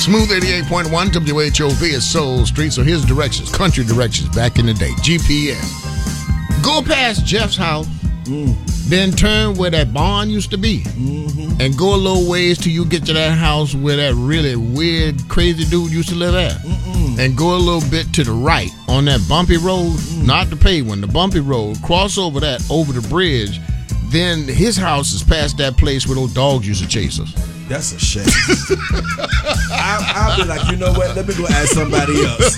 Smooth 88.1 WHOV is Soul Street. So here's directions, country directions back in the day. GPS. Go past Jeff's house, then turn where that barn used to be, and go a little ways till you get to that house where that really weird, crazy dude used to live at. And go a little bit to the right on that bumpy road, not the paved one, the bumpy road. Cross over that, over the bridge. Then his house is past that place where those dogs used to chase us. That's a shame. I'll be like, you know what? Let me go ask somebody else.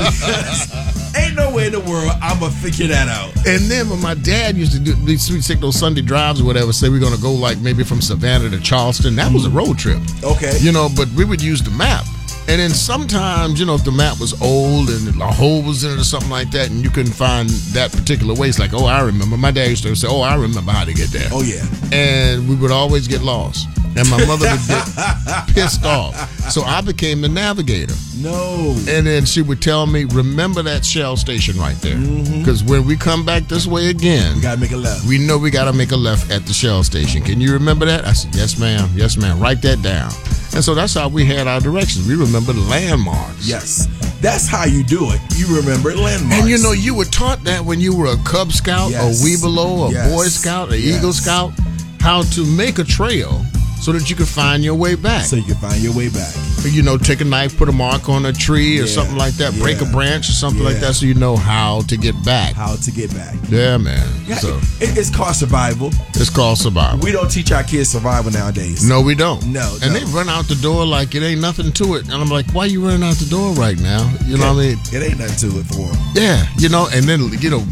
Ain't no way in the world I'm going to figure that out. And then when my dad used to do these those Sunday drives or whatever, say we're going to go like maybe from Savannah to Charleston, that was a road trip. Okay. You know, but we would use the map. And then sometimes, you know, if the map was old and a hole was in it or something like that and you couldn't find that particular way, it's like, oh, I remember. My dad used to say, oh, I remember how to get there. Oh, yeah. And we would always get lost. And my mother would get pissed off. So I became the navigator. No. And then she would tell me, remember that Shell station right there. Because when we come back this way again, We got to make a left. we know we got to make a left at the Shell station. Can you remember that? I said, yes, ma'am. Yes, ma'am. Write that down. And so that's how we had our directions. We remember the landmarks. Yes. That's how you do it. You remember landmarks. And you know, you were taught that when you were a Cub Scout, Yes. a Weeblo, a Yes. Boy Scout, a Yes. Eagle Scout, how to make a trail so that you could find your way back. So you can find your way back. You know, take a knife, put a mark on a tree or Yeah. something like that, break a Yeah. branch or something like Yeah. that so you know how to get back. How to get back. Yeah, man. Yeah, So it's called survival. it's called survival. We don't teach our kids survival nowadays. No, we don't. No, And no. they run out the door like it ain't nothing to it. And I'm like, why you running out the door right now? You know what I mean? It ain't nothing to it for them. Yeah, you know, and then, you know,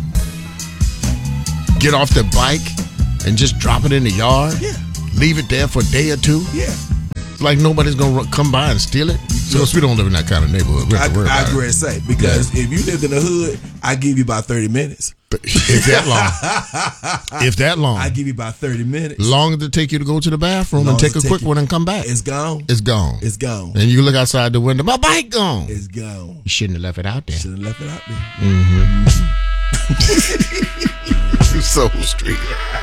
get off the bike and just drop it in the yard. Yeah. Leave it there for a day or two. Yeah. Like nobody's going to come by and steal it. So we don't live in that kind of neighborhood. We I have to worry about agree it. to say, because if you lived in the hood, I give you about 30 minutes. If that long. If that long. I give you about 30 minutes. Long as it take you to go to the bathroom Long and take as a it quick take you- one and come back. It's gone. It's gone. It's gone. And you look outside the window, my bike gone. It's gone. You shouldn't have left it out there. Should have left it out there. Soul Street.